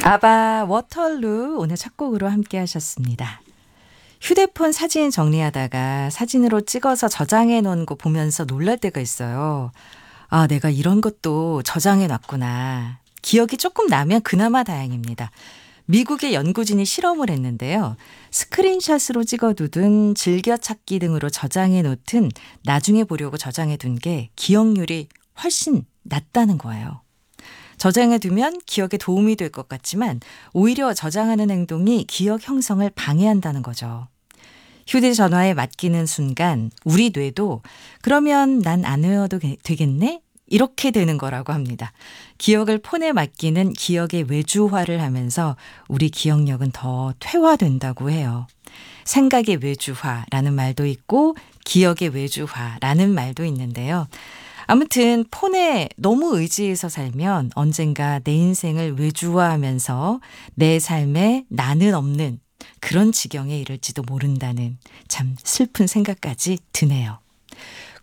아바 워털루 오늘 첫 곡으로 함께 하셨습니다. 휴대폰 사진 정리하다가 사진으로 찍어서 저장해 놓은 거 보면서 놀랄 때가 있어요. 아, 내가 이런 것도 저장해 놨구나. 기억이 조금 나면 그나마 다행입니다. 미국의 연구진이 실험을 했는데요. 스크린샷으로 찍어두든 즐겨찾기 등으로 저장해 놓든 나중에 보려고 저장해 둔 게 기억률이 훨씬 낮다는 거예요. 저장해 두면 기억에 도움이 될 것 같지만 오히려 저장하는 행동이 기억 형성을 방해한다는 거죠. 휴대전화에 맡기는 순간 우리 뇌도 그러면 난 안 외워도 되겠네? 이렇게 되는 거라고 합니다. 기억을 폰에 맡기는 기억의 외주화를 하면서 우리 기억력은 더 퇴화된다고 해요. 생각의 외주화라는 말도 있고 기억의 외주화라는 말도 있는데요. 아무튼 폰에 너무 의지해서 살면 언젠가 내 인생을 외주화하면서 내 삶에 나는 없는 그런 지경에 이를지도 모른다는 참 슬픈 생각까지 드네요.